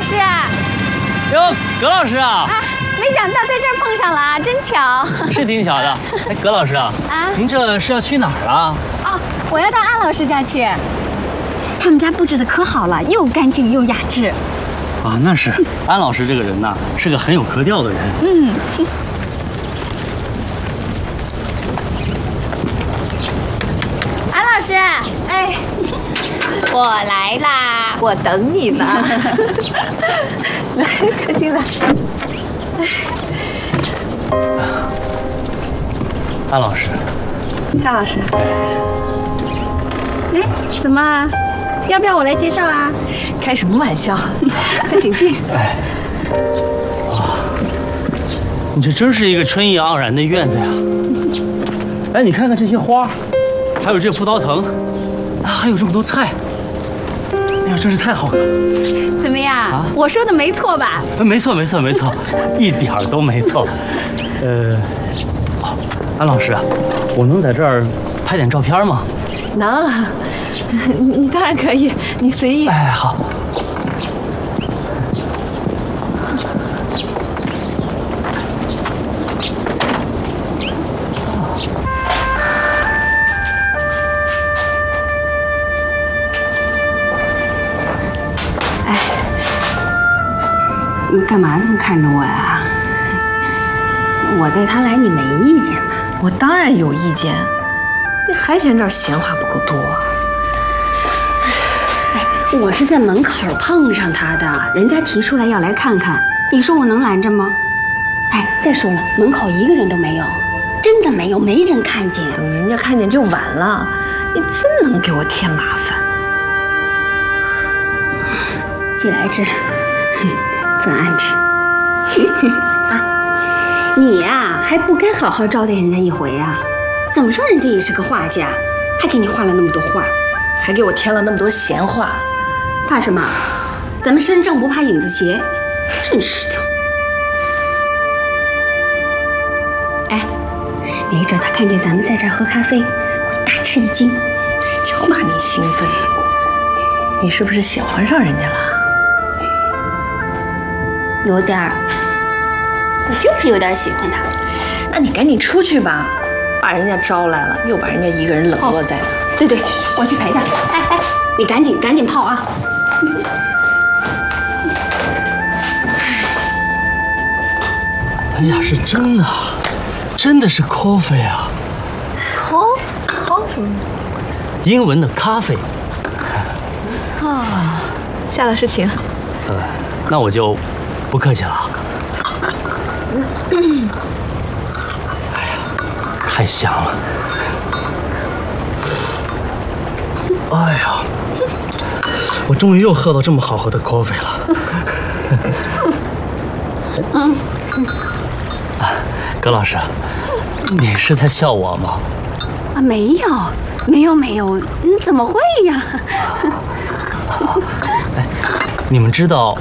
师啊！ 哟，葛老师啊！ 没想到在这儿碰上了啊，真巧。 是挺巧的。哎，葛老师啊，您这是要去哪儿啊？ 哦，我要到安老师家去。他们家布置的可好了，又干净又雅致。 啊，那是。安老师这个人呐，是个很有格调的人。 安老师，哎，我来啦，我等你呢。来，快进来。 安老师， 夏老师，哎，怎么？要不要我来介绍啊？ 开什么玩笑？快请进。 哎，啊，你这真是一个春意盎然的院子呀！哎，你看看这些花，还有这葡萄藤，还有这么多菜，哎呀，真是太好看了。 怎么样？我说的没错吧？ 没错，没错，没错，一点儿都没错。安老师啊，我能在这儿拍点照片吗？ 能，你当然可以，你随意。 哎，好。 哎，你干嘛这么看着我呀？我带他来，你没意见吧？ 我当然有意见，你还嫌这儿闲话不够多。 哎，我是在门口碰上他的，人家提出来要来看看，你说我能拦着吗？哎，再说了，门口一个人都没有，真的没有，没人看见。 等人家看见就晚了，你真能给我添麻烦。 既来之，则安之。你呀，还不该好好招待人家一回啊！怎么说人家也是个画家，还给你画了那么多画， 还给我添了那么多闲话， 怕什么？咱们身正不怕影子斜，真是的。哎，没准他看见咱们在这儿喝咖啡，会大吃一惊。 瞧把你兴奋的，你是不是喜欢上人家了？ 有点儿。我就是有点喜欢他， 那你赶紧出去吧，把人家招来了，又把人家一个人冷落在那儿。 对对，我去陪他。哎，你赶紧泡啊！ 哎呀，是真的，真的是 coffee 啊！ coffee， 英文的咖啡。 啊，夏老师请。 那我就不客气了。哎呀，太香了！哎呀，我终于又喝到这么好喝的 coffee 了。葛老师，你是在笑我吗？ 啊，没有，怎么会呀？ 哎，你们知道